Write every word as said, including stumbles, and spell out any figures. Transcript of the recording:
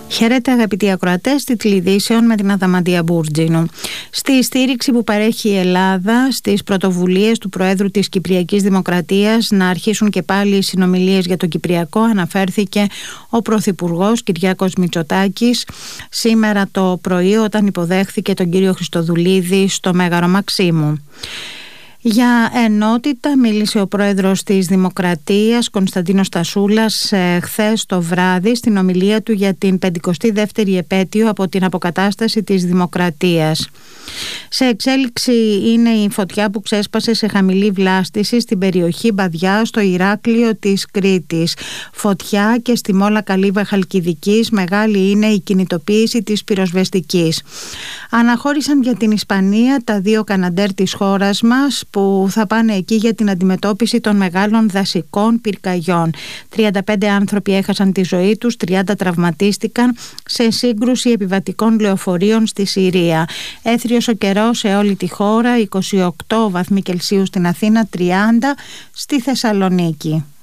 Χαίρετε αγαπητοί ακροατές, τίτλοι ειδήσεων με την Αδαμαντία Μπούρτζινου. Στη στήριξη που παρέχει η Ελλάδα στις πρωτοβουλίες του Προέδρου της Κυπριακής Δημοκρατίας να αρχίσουν και πάλι οι συνομιλίες για το Κυπριακό αναφέρθηκε ο Πρωθυπουργός Κυριάκος Μητσοτάκης σήμερα το πρωί όταν υποδέχθηκε τον κύριο Χριστοδουλίδη στο Μέγαρο Μαξίμου. Για ενότητα μίλησε ο πρόεδρος της Δημοκρατίας Κωνσταντίνος Στασούλας ε, χθες το βράδυ στην ομιλία του για την πενηκοστή δεύτερη επέτειο από την αποκατάσταση της Δημοκρατίας. Σε εξέλιξη είναι η φωτιά που ξέσπασε σε χαμηλή βλάστηση στην περιοχή Μπαδιά στο Ηράκλειο της Κρήτης. Φωτιά και στη Μόλα Καλύβα Χαλκιδικής μεγάλη είναι η κινητοποίηση της πυροσβεστικής. Αναχώρησαν για την Ισπανία τα δύο Καναντέρ της χώρας μας που θα πάνε εκεί για την αντιμετώπιση των μεγάλων δασικών πυρκαγιών. τριάντα πέντε άνθρωποι έχασαν τη ζωή τους, τριάντα τραυματίστηκαν σε σύγκρουση επιβατικών λεωφορείων στη Συρία. Έθριος ο καιρός σε όλη τη χώρα, είκοσι οκτώ βαθμοί Κελσίου στην Αθήνα, τριάντα στη Θεσσαλονίκη.